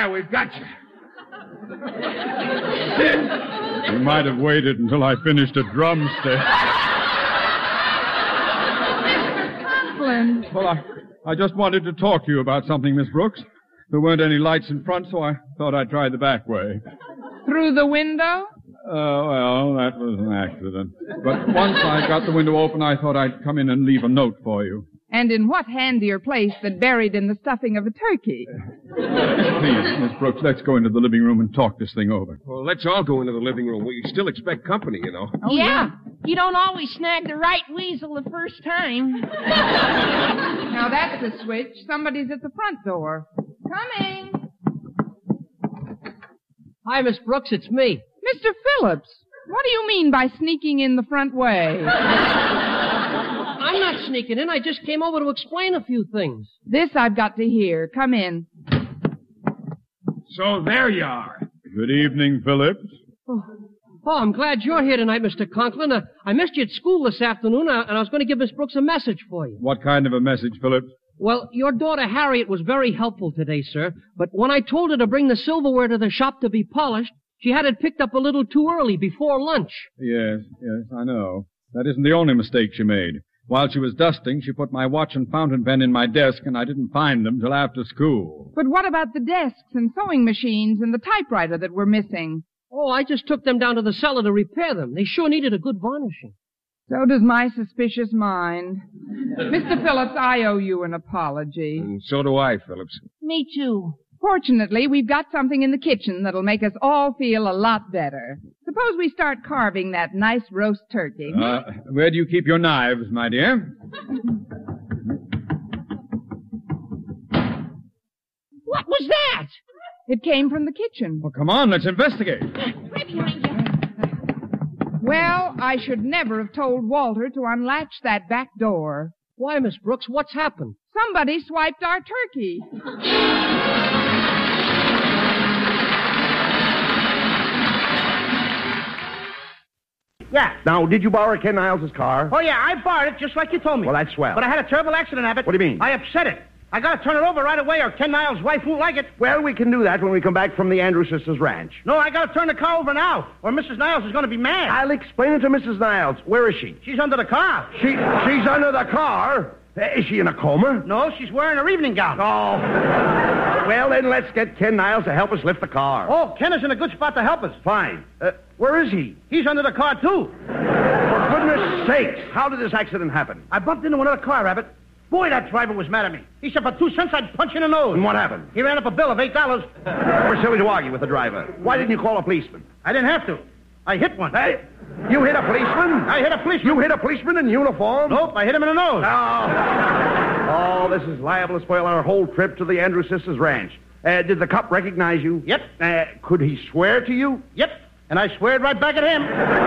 There, we've got you. You might have waited until I finished a drumstick. Conklin. Well, I just wanted to talk to you about something, Miss Brooks. There weren't any lights in front, so I thought I'd try the back way. Through the window? Well, that was an accident. But once I got the window open, I thought I'd come in and leave a note for you. And in what handier place than buried in the stuffing of a turkey? Please, Miss Brooks, let's go into the living room and talk this thing over. Well, let's all go into the living room. We still expect company, you know. Oh, yeah. You don't always snag the right weasel the first time. Now that's a switch. Somebody's at the front door. Coming. Hi, Miss Brooks, it's me. Mr. Phillips, what do you mean by sneaking in the front way? I'm not sneaking in. I just came over to explain a few things. This I've got to hear. Come in. So there you are. Good evening, Phillips. Oh, I'm glad you're here tonight, Mr. Conklin. I missed you at school this afternoon, and I was going to give Miss Brooks a message for you. What kind of a message, Phillips? Well, your daughter Harriet was very helpful today, sir. But when I told her to bring the silverware to the shop to be polished, she had it picked up a little too early, before lunch. Yes, I know. That isn't the only mistake she made. While she was dusting, she put my watch and fountain pen in my desk, and I didn't find them till after school. But what about the desks and sewing machines and the typewriter that were missing? Oh, I just took them down to the cellar to repair them. They sure needed a good varnishing. So does my suspicious mind. Mr. Phillips, I owe you an apology. And so do I, Phillips. Me too. Fortunately, we've got something in the kitchen that'll make us all feel a lot better. Suppose we start carving that nice roast turkey. Where do you keep your knives, my dear? What was that? It came from the kitchen. Well, come on, let's investigate. Well, I should never have told Walter to unlatch that back door. Why, Miss Brooks, what's happened? Somebody swiped our turkey. Yeah. Now, did you borrow Ken Niles' car? Oh, yeah, I borrowed it just like you told me. Well, that's swell. But I had a terrible accident of it. What do you mean? I upset it. I got to turn it over right away or Ken Niles' wife won't like it. Well, we can do that when we come back from the Andrew Sisters Ranch. No, I got to turn the car over now or Mrs. Niles is going to be mad. I'll explain it to Mrs. Niles. Where is she? She's under the car. She's under the car? Is she in a coma? No, she's wearing her evening gown. Oh. Well, then let's get Ken Niles to help us lift the car. Oh, Ken is in a good spot to help us. Fine. Where is he? He's under the car, too. For goodness sakes, how did this accident happen? I bumped into another car, Rabbit. Boy, that driver was mad at me. He said for 2 cents I'd punch in the nose. And what happened? He ran up a bill of $8. We're silly to argue with the driver. Why didn't you call a policeman? I didn't have to. I hit one. Hey, you hit a policeman? I hit a policeman. You hit a policeman in uniform? Nope, I hit him in the nose. Oh, this is liable to spoil our whole trip to the Andrew Sisters Ranch. Did the cop recognize you? Yep. Could he swear to you? Yep. And I sweared right back at him.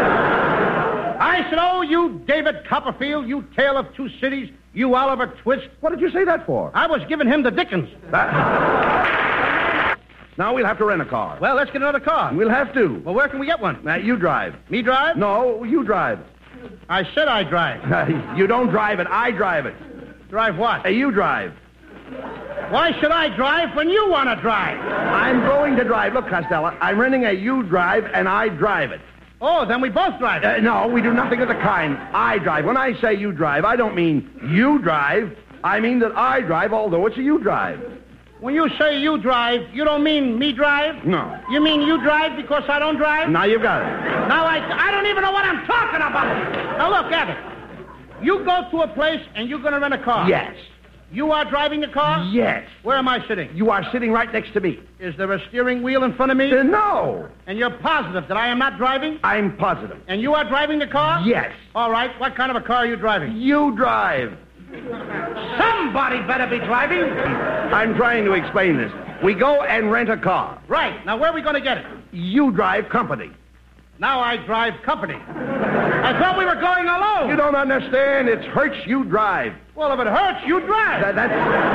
I said, oh, you David Copperfield, you tale of two cities, you Oliver Twist. What did you say that for? I was giving him the Dickens. Now we'll have to rent a car. Well, let's get another car. We'll have to. Well, where can we get one? You drive. Me drive? No, you drive. I said I drive. You don't drive it. I drive it. Drive what? You drive. Why should I drive when you want to drive? I'm going to drive. Look, Costello, I'm renting a you drive, and I drive it. Oh, then we both drive it. No, we do nothing of the kind. I drive. When I say you drive, I don't mean you drive. I mean that I drive, although it's a you drive. When you say you drive, you don't mean me drive? No. You mean you drive because I don't drive? Now you've got it. Now I don't even know what I'm talking about. Now look, Abbott. You go to a place and you're going to rent a car. Yes. You are driving the car? Yes. Where am I sitting? You are sitting right next to me. Is there a steering wheel in front of me? No. And you're positive that I am not driving? I'm positive. And you are driving the car? Yes. All right. What kind of a car are you driving? You drive. Somebody better be driving. I'm trying to explain this. We go and rent a car. Right. Now, where are we going to get it? You drive company. Now I drive company. I thought we were going alone. You don't understand. It hurts you drive. Well, if it hurts, you drive.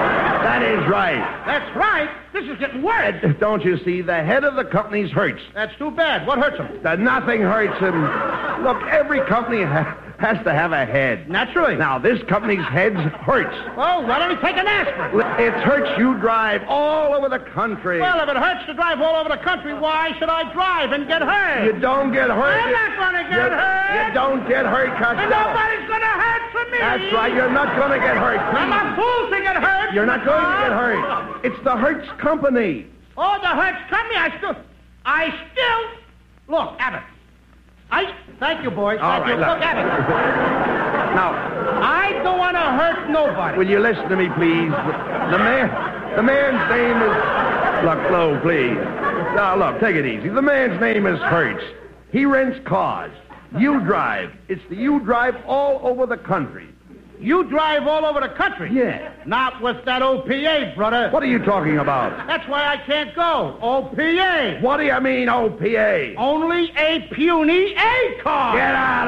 That is right. That's right. This is getting worse. Don't you see? The head of the company's hurts. That's too bad. What hurts him? Nothing hurts him. Look, every company has to have a head. Naturally. Now, this company's head hurts. Oh, why don't we take an aspirin? It hurts you drive all over the country. Well, if it hurts to drive all over the country, why should I drive and get hurt? You don't get hurt. I'm not going to get hurt. You don't get hurt, Costello. And nobody's going to hurt for me. That's right. You're not going to get hurt. I'm a fool to get hurt. You're not going to get hurt. It's the Hertz Company. Oh, the Hertz Company. I still. Look, Abbott. Thank you, boys. All Thank you. right, Look, Abbott. Now, I don't want to hurt nobody. will you listen to me, please? The man's name is... Look, Flo, please. Now, look, take it easy. The man's name is Hertz. He rents cars. You drive. It's the you drive all over the country. You drive all over the country? Yeah. Not with that OPA, brother. What are you talking about? That's why I can't go. OPA. What do you mean, OPA? Only a puny A car. Get out